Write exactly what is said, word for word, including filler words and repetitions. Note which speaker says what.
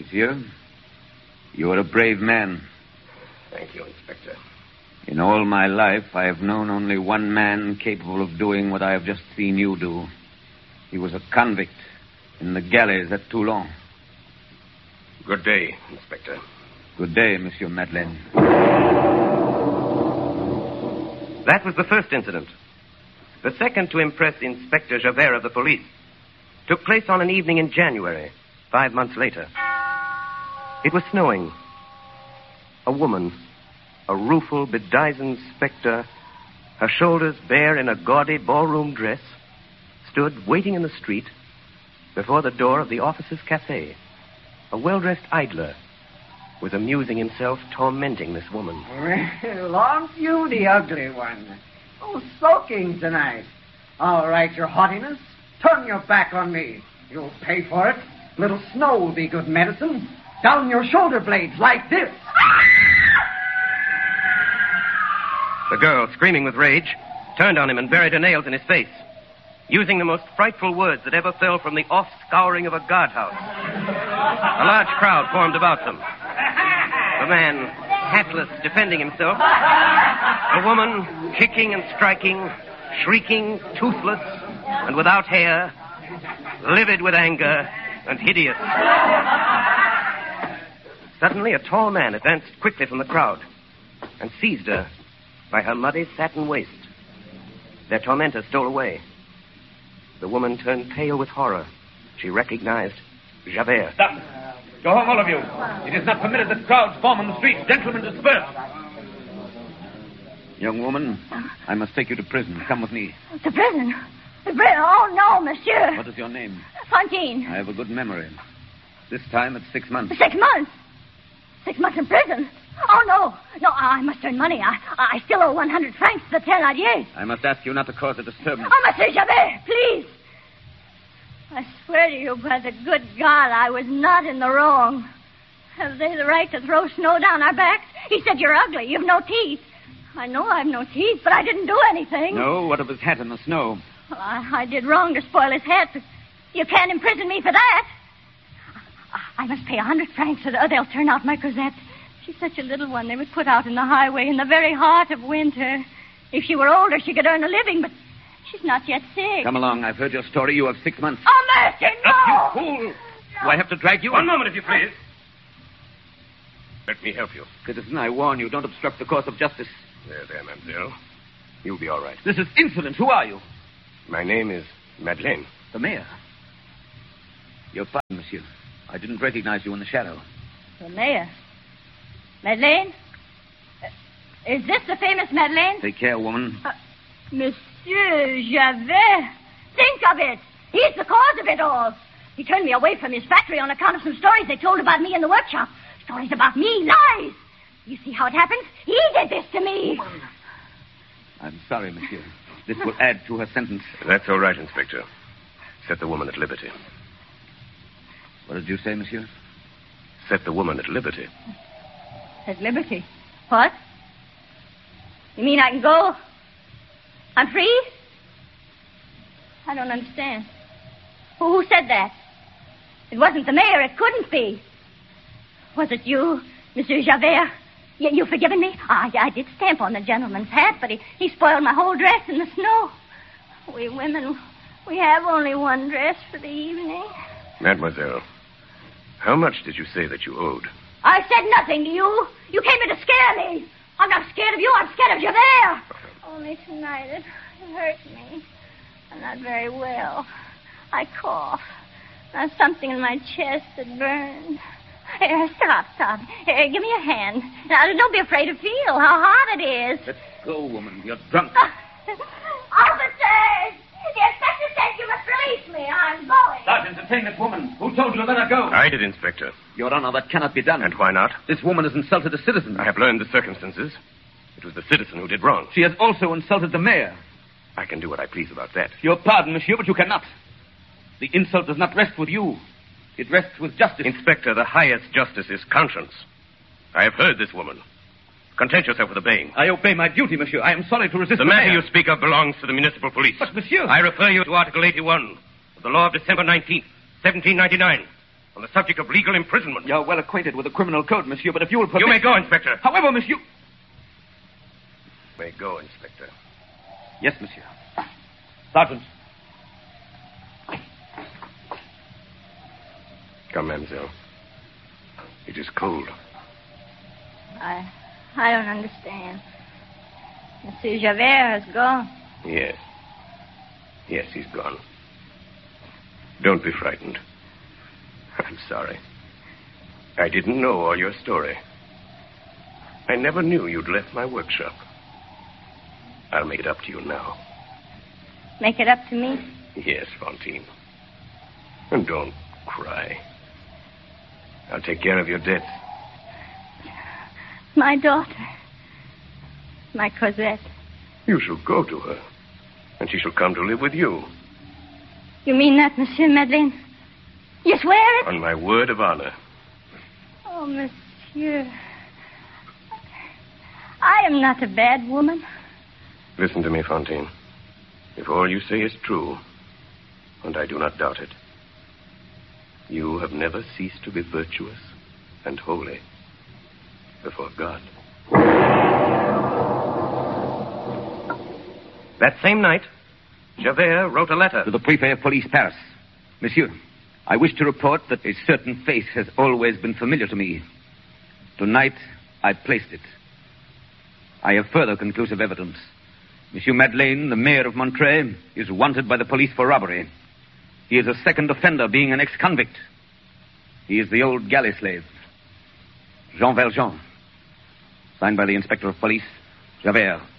Speaker 1: Monsieur, you are a brave man.
Speaker 2: Thank you, Inspector.
Speaker 1: In all my life, I have known only one man capable of doing what I have just seen you do. He was a convict in the galleys at Toulon.
Speaker 2: Good day, Inspector.
Speaker 1: Good day, Monsieur Madeleine.
Speaker 3: That was the first incident. The second to impress Inspector Javert of the police took place on an evening in January, five months later. It was snowing. A woman, a rueful, bedizened spectre, her shoulders bare in a gaudy ballroom dress, stood waiting in the street before the door of the officer's cafe. A well-dressed idler was amusing himself tormenting this woman.
Speaker 4: Well, aren't you the ugly one? Oh, sulking tonight. All right, your haughtiness. Turn your back on me. You'll pay for it. A little snow will be good medicine. Down your shoulder blades like this.
Speaker 3: The girl, screaming with rage, turned on him and buried her nails in his face, using the most frightful words that ever fell from the off-scouring of a guardhouse. A large crowd formed about them. The man, hatless, defending himself. The woman, kicking and striking, shrieking, toothless, and without hair, livid with anger and hideous. Suddenly, a tall man advanced quickly from the crowd and seized her by her muddy satin waist. Their tormentor stole away. The woman turned pale with horror. She recognized Javert.
Speaker 5: Stop. Go home, all of you. It is not permitted that crowds form on the streets. Gentlemen, disperse.
Speaker 1: Young woman, I must take you to prison. Come with me.
Speaker 6: To prison? To prison? Oh, no, monsieur.
Speaker 1: What is your name?
Speaker 6: Fantine.
Speaker 1: I have a good memory. This time it's six months.
Speaker 6: Six months? Six months in prison? Oh, no. No, I must earn money. I, I still owe one hundred francs to the Thénardier.
Speaker 1: I must ask you not to cause a disturbance.
Speaker 6: Oh, Monsieur Javert, please. I swear to you by the good God, I was not in the wrong. Have they the right to throw snow down our backs? He said you're ugly. You've no teeth. I know I've no teeth, but I didn't do anything.
Speaker 1: No? What of his hat in the snow?
Speaker 6: Well, I, I did wrong to spoil his hat, but you can't imprison me for that. I, I must pay a hundred francs or they'll turn out my Cosette. She's such a little one. They would put out in the highway in the very heart of winter. If she were older, she could earn a living, but she's not yet sick.
Speaker 1: Come along. I've heard your story. You have six months.
Speaker 6: Oh, mercy, no!
Speaker 5: Up, you fool!
Speaker 1: Do I have to drag you?
Speaker 5: One moment, if you please.
Speaker 2: Let me help you.
Speaker 1: Citizen, I warn you, don't obstruct the course of justice.
Speaker 2: There, there, mademoiselle. You'll be all right.
Speaker 1: This is insolent. Who are you?
Speaker 2: My name is Madeleine.
Speaker 1: The mayor. Your pardon, monsieur. I didn't recognize you in the shadow.
Speaker 6: The mayor? Madeleine? Uh, is this the famous Madeleine?
Speaker 1: Take care, woman.
Speaker 6: Uh, Monsieur Javert. Think of it. He's the cause of it all. He turned me away from his factory on account of some stories they told about me in the workshop. Stories about me. Lies. You see how it happens? He did this to me.
Speaker 1: I'm sorry, monsieur. This will add to her sentence.
Speaker 2: That's all right, Inspector. Set the woman at liberty.
Speaker 1: What did you say, monsieur?
Speaker 2: Set the woman at liberty.
Speaker 6: At liberty? What? You mean I can go? I'm free? I don't understand. Who, who said that? It wasn't the mayor. It couldn't be. Was it you, Monsieur Javert? You, you forgiven me? I, I did stamp on the gentleman's hat, but he, he spoiled my whole dress in the snow. We women, we have only one dress for the evening.
Speaker 2: Mademoiselle, how much did you say that you owed?
Speaker 6: I said nothing to you. You came here to scare me. I'm not scared of you. I'm scared of Javert. Only tonight it hurt me. I'm not very well. I cough. There's something in my chest that burns. Here, stop, stop. Here, give me a hand. Now, don't be afraid to feel how hot it is.
Speaker 1: Let's go, woman. You're drunk.
Speaker 6: Officers! The inspector says you must release me. I'm going.
Speaker 5: Sergeant, detain this woman. Who told you to let her go?
Speaker 2: I did, Inspector.
Speaker 1: Your Honor, that cannot be done.
Speaker 2: And why not?
Speaker 1: This woman has insulted a citizen.
Speaker 2: I have learned the circumstances. It was the citizen who did wrong.
Speaker 1: She has also insulted the mayor.
Speaker 2: I can do what I please about that.
Speaker 1: Your pardon, monsieur, but you cannot. The insult does not rest with you. It rests with justice.
Speaker 2: Inspector, the highest justice is conscience. I have heard this woman. Content yourself with obeying.
Speaker 1: I obey my duty, monsieur. I am sorry to resist
Speaker 2: the
Speaker 1: the
Speaker 2: matter
Speaker 1: mayor.
Speaker 2: you speak of belongs to the municipal police.
Speaker 1: But, monsieur...
Speaker 2: I refer you to Article eighty-one of the law of December nineteenth, seventeen ninety-nine, on the subject of legal imprisonment.
Speaker 5: You're well acquainted with the criminal code, monsieur, but if you will permit...
Speaker 2: You may go, Inspector.
Speaker 5: However, monsieur...
Speaker 2: May go, Inspector.
Speaker 5: Yes, monsieur. Sergeant.
Speaker 2: Come, mademoiselle. It is cold.
Speaker 6: I... I don't understand. Monsieur Javert has gone.
Speaker 2: Yes. Yes, he's gone. Don't be frightened. I'm sorry. I didn't know all your story. I never knew you'd left my workshop. I'll make it up to you now.
Speaker 6: Make it up to me?
Speaker 2: Yes, Fantine. And don't cry. I'll take care of your debts.
Speaker 6: My daughter. My Cosette.
Speaker 2: You shall go to her, and she shall come to live with you.
Speaker 6: You mean that, Monsieur Madeleine? You swear it?
Speaker 2: On my word of honor.
Speaker 6: Oh, monsieur. I am not a bad woman.
Speaker 2: Listen to me, Fantine. If all you say is true, and I do not doubt it, you have never ceased to be virtuous and holy before God.
Speaker 3: That same night, Javert wrote a letter
Speaker 1: to the Prefect of Police, Paris. Monsieur, I wish to report that a certain face has always been familiar to me. Tonight, I placed it. I have further conclusive evidence. Monsieur Madeleine, the mayor of Montreuil, is wanted by the police for robbery. He is a second offender, being an ex-convict. He is the old galley slave, Jean Valjean. Signed by the Inspector of Police, Javert.